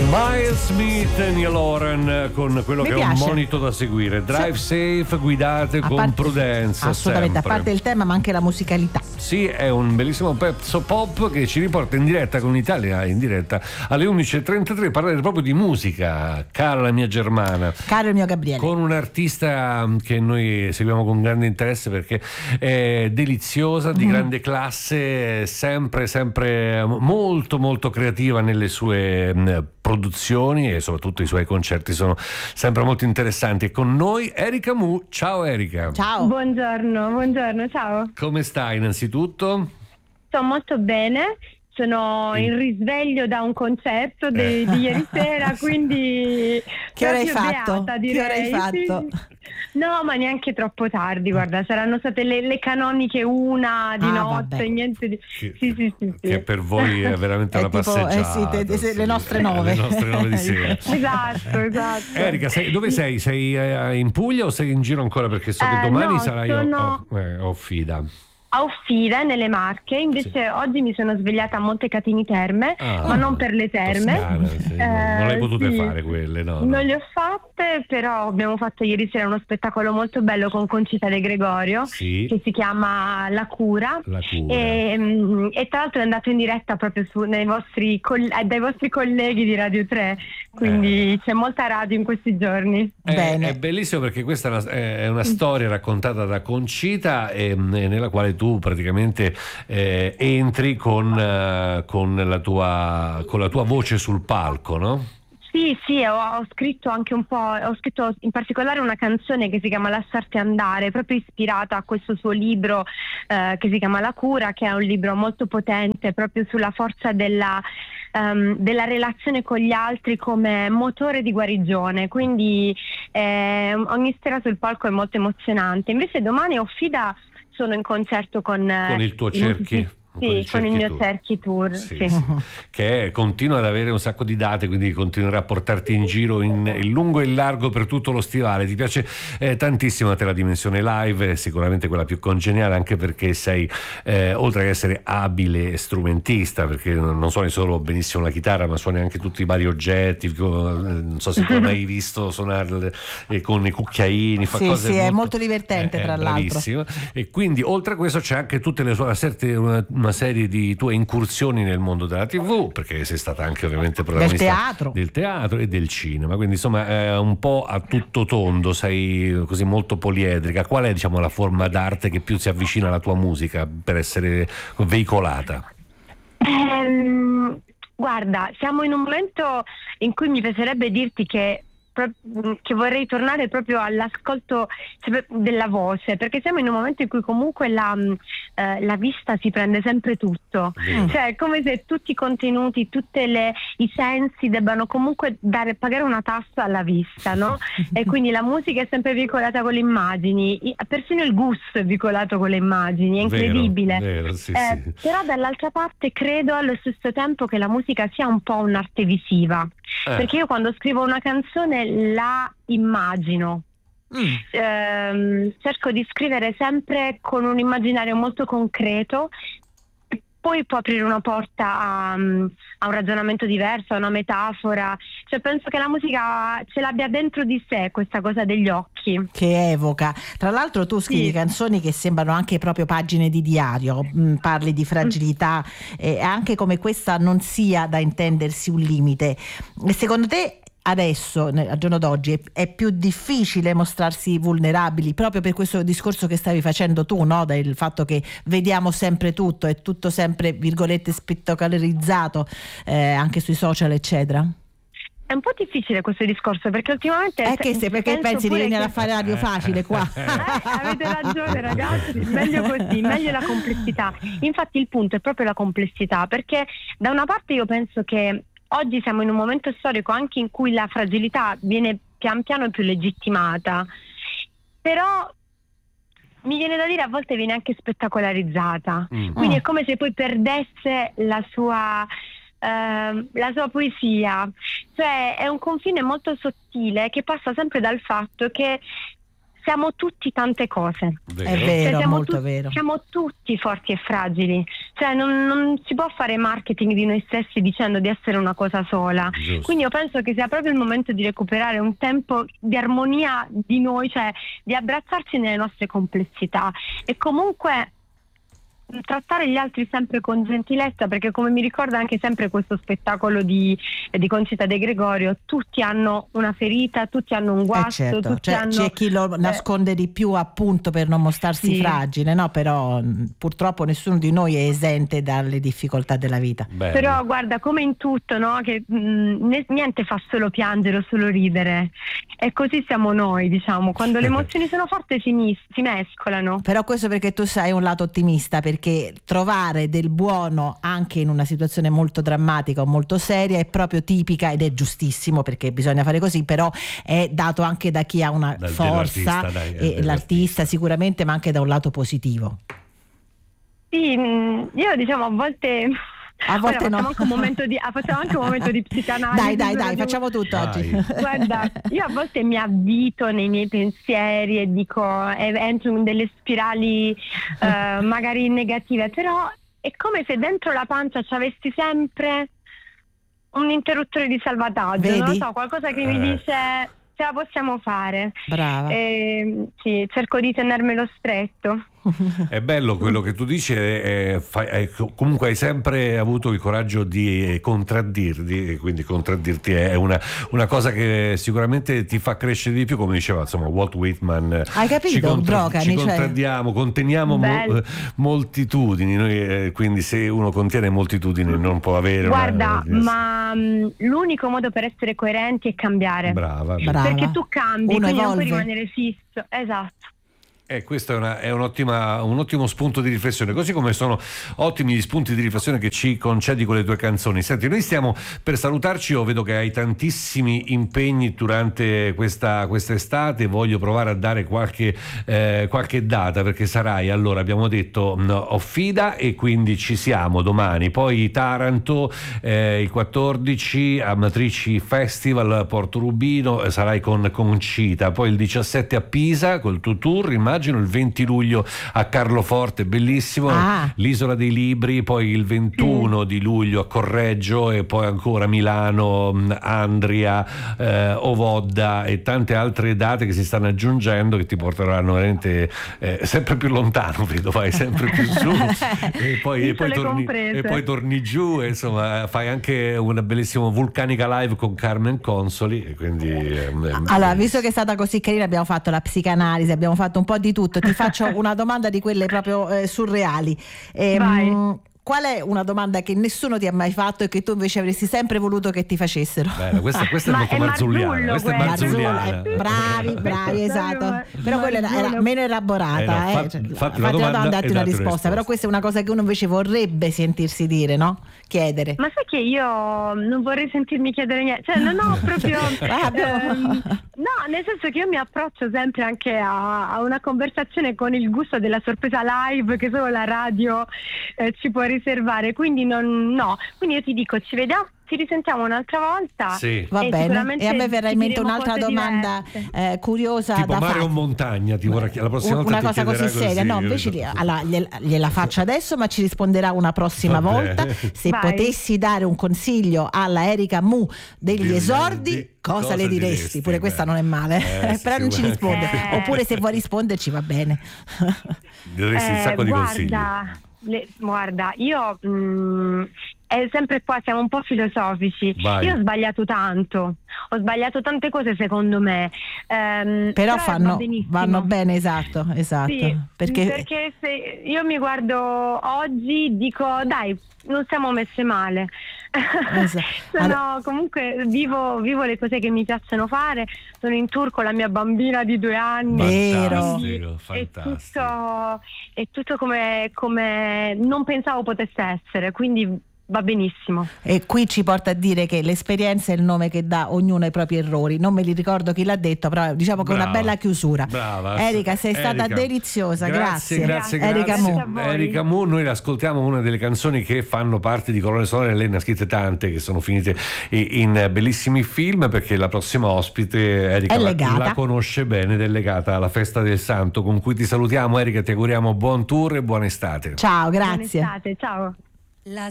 Miles Smith e Neil Horan con quello che è un monito da seguire. Drive safe, guidate con prudenza. Assolutamente, sempre. A parte il tema, ma anche la musicalità. Sì, è un bellissimo pezzo pop che ci riporta in diretta con Italia, in diretta alle 11.33, parlare proprio di musica, cara la mia Germana. Caro il mio Gabriele. Con un artista che noi seguiamo con grande interesse perché è deliziosa, di grande classe, sempre molto molto creativa nelle sue produzioni e soprattutto i suoi concerti sono sempre molto interessanti. E con noi Erika Mu. Ciao Erika. Ciao. Buongiorno, ciao. Come stai innanzitutto? Sto molto bene. Sono in risveglio da un concerto di ieri sera, quindi che ora hai fatto? Beata, direi. Che ora hai fatto? Sì. No, ma neanche troppo tardi, guarda, saranno state le canoniche una di notte, vabbè. Niente di... Sì. Che per voi è veramente una tipo, passeggiata. Le nostre 9. Le nostre 9 di sera. Esatto. Erika, dove sei? Sei in Puglia o sei in giro ancora? Perché so che domani sarai a Offida. A Offida, nelle Marche, invece oggi mi sono svegliata a Montecatini Terme, ma non per le terme. Toscana, sì. Non le potute fare quelle, no? Non le ho fatte, però abbiamo fatto ieri sera uno spettacolo molto bello con Concita De Gregorio, che si chiama La Cura. E tra l'altro è andato in diretta proprio dai vostri colleghi di Radio 3, quindi c'è molta radio in questi giorni. È bellissimo perché questa è una storia raccontata da Concita e nella quale tu praticamente entri con la tua voce sul palco, no? Sì, ho scritto anche un po', ho scritto in particolare una canzone che si chiama Lasciarti andare, proprio ispirata a questo suo libro che si chiama La Cura, che è un libro molto potente proprio sulla forza della relazione con gli altri come motore di guarigione, quindi ogni sera sul palco è molto emozionante. Invece domani a Offida sono in concerto con il tuo Cerchi. Sì, con il mio Cerchi Tour, sì. Che continua ad avere un sacco di date, quindi continuerà a portarti in giro in lungo e in largo per tutto lo stivale. Ti piace tantissimo a te la dimensione live, sicuramente quella più congeniale, anche perché sei oltre che essere abile strumentista, perché non suoni solo benissimo la chitarra ma suoni anche tutti i vari oggetti. Non so se tu hai mai visto suonare con i cucchiaini, fa cose è molto divertente, tra bravissimo. E quindi oltre a questo c'è anche tutte le sue una serie di tue incursioni nel mondo della TV, perché sei stata anche ovviamente protagonista del teatro e del cinema, quindi insomma è un po' a tutto tondo, sei così molto poliedrica. Qual è, diciamo, la forma d'arte che più si avvicina alla tua musica per essere veicolata? Guarda, siamo in un momento in cui mi piacerebbe dirti che vorrei tornare proprio all'ascolto della voce, perché siamo in un momento in cui comunque la vista si prende sempre tutto, cioè è come se tutti i contenuti, i sensi debbano comunque pagare una tassa alla vista, no? E quindi la musica è sempre veicolata con le immagini, persino il gusto è veicolato con le immagini, è incredibile. Vero, sì. Però dall'altra parte credo allo stesso tempo che la musica sia un po' un'arte visiva, perché io quando scrivo una canzone la immagino. Cerco di scrivere sempre con un immaginario molto concreto, poi può aprire una porta a un ragionamento diverso, a una metafora. Cioè penso che la musica ce l'abbia dentro di sé questa cosa degli occhi che evoca. Tra l'altro tu scrivi canzoni che sembrano anche proprio pagine di diario, parli di fragilità e anche come questa non sia da intendersi un limite. E secondo te adesso, al giorno d'oggi, è più difficile mostrarsi vulnerabili proprio per questo discorso che stavi facendo tu, no? Del fatto che vediamo sempre tutto, è tutto sempre virgolette spettacolarizzato anche sui social eccetera? È un po' difficile questo discorso perché ultimamente perché pensi di venire a fare radio facile qua? Avete ragione ragazzi, meglio così, meglio la complessità. Infatti il punto è proprio la complessità, perché da una parte io penso che oggi siamo in un momento storico anche in cui la fragilità viene pian piano più legittimata, però mi viene da dire a volte viene anche spettacolarizzata, quindi è come se poi perdesse la sua poesia, cioè è un confine molto sottile che passa sempre dal fatto che siamo tutti tante cose. Vero. È vero, siamo molto vero. Siamo tutti forti e fragili, cioè non si può fare marketing di noi stessi dicendo di essere una cosa sola. Giusto. Quindi io penso che sia proprio il momento di recuperare un tempo di armonia di noi, cioè di abbracciarci nelle nostre complessità e comunque trattare gli altri sempre con gentilezza, perché come mi ricorda anche sempre questo spettacolo di Concita De Gregorio, tutti hanno una ferita, tutti hanno un guasto, Certo, tutti cioè, hanno... c'è chi lo nasconde di più appunto per non mostrarsi Sì. fragile, no? Però purtroppo nessuno di noi è esente dalle difficoltà della vita. Bello. Però guarda, come in tutto, no? Che niente fa solo piangere o solo ridere, e così siamo noi, diciamo, quando le emozioni sono forti si mescolano. Però questo perché tu sei un lato ottimista, perché trovare del buono anche in una situazione molto drammatica o molto seria è proprio tipica, ed è giustissimo perché bisogna fare così, però è dato anche da chi ha una forza, l'artista sicuramente, ma anche da un lato positivo. Sì, io diciamo a volte Ora, facciamo no. anche un momento di psicanalisi. Dai, facciamo tutto oggi. Guarda, io a volte mi avvito nei miei pensieri e dico, entro in delle spirali magari negative, però è come se dentro la pancia ci avessi sempre un interruttore di salvataggio. Vedi? Non lo so, qualcosa che mi dice ce la possiamo fare. Brava. Sì, cerco di tenermelo stretto. È bello quello che tu dici, comunque hai sempre avuto il coraggio di contraddirti, e quindi contraddirti è una cosa che sicuramente ti fa crescere di più, come diceva insomma Walt Whitman. Hai capito, Brocani? Ci contraddiamo, conteniamo moltitudini, noi, quindi se uno contiene moltitudini non può avere Guarda, ma l'unico modo per essere coerenti è cambiare. Brava. Perché tu cambi, Uno quindi non evolve. puoi rimanere fisso. Esatto. Questo è un ottimo spunto di riflessione, così come sono ottimi gli spunti di riflessione che ci concedi con le tue canzoni. Senti, noi stiamo per salutarci, io vedo che hai tantissimi impegni durante questa estate, voglio provare a dare qualche data, perché sarai, allora abbiamo detto Offida, e quindi ci siamo domani, poi Taranto il 14, Amatrici Festival, Porto Rubino, sarai con Concita, poi il 17 a Pisa col tuo tour, immagino il 20 luglio a Carloforte, bellissimo, l'Isola dei Libri, poi il 21 di luglio a Correggio, e poi ancora Milano, Andria, Ovodda e tante altre date che si stanno aggiungendo, che ti porteranno veramente sempre più lontano, vedo, vai sempre più su e poi torni giù, e insomma fai anche una bellissima Vulcanica Live con Carmen Consoli, e quindi allora, visto che è stata così carina, abbiamo fatto la psicanalisi, abbiamo fatto un po' di tutto, ti faccio una domanda di quelle proprio surreali. Qual è una domanda che nessuno ti ha mai fatto e che tu invece avresti sempre voluto che ti facessero? Bene, questa è molto marzulliana. Questa è marzulliana. Bravi, esatto. Però quella era meno elaborata. Fatti una domanda e datti una risposta. risposta. Però questa è una cosa che uno invece vorrebbe sentirsi dire, no? Chiedere. Ma sai che io non vorrei sentirmi chiedere niente, cioè non ho proprio no, nel senso che io mi approccio sempre anche a una conversazione con il gusto della sorpresa live che solo la radio ci può riservare, quindi quindi io ti dico, ci vediamo, ci risentiamo un'altra volta. Sì. Va bene, e a me verrà in mente un'altra domanda curiosa tipo da mare fare. o montagna, la prossima volta una ti cosa così seria, così, no, invece gliela faccio adesso, ma ci risponderà una prossima volta. Se potessi dare un consiglio alla Erika Mu degli esordi, cosa le diresti? Pure questa non è male, però non ci risponde, oppure se vuoi risponderci va bene. Diresti un sacco di consigli. Guarda, io è sempre qua, siamo un po' filosofici. Vai. Io ho sbagliato tante cose secondo me, però vanno bene, esatto. Sì, perché se io mi guardo oggi dico dai, non siamo messe male. Esatto. Comunque vivo le cose che mi piacciono fare, sono in tour con la mia bambina di 2 anni. Vero. Fantastico. È tutto come non pensavo potesse essere, quindi va benissimo. E qui ci porta a dire che l'esperienza è il nome che dà ognuno ai propri errori. Non me li ricordo chi l'ha detto, però diciamo che è una bella chiusura. Brava. Erika, sei stata deliziosa, grazie. Erika Mu. Erika Mu, noi ascoltiamo una delle canzoni che fanno parte di Colonne Sonore. Lei ne ha scritte tante che sono finite in bellissimi film, perché la prossima ospite Erika la conosce bene ed è legata alla Festa del Santo, con cui ti salutiamo. Erika, ti auguriamo buon tour e buona estate. Ciao, grazie. Buona estate, ciao. La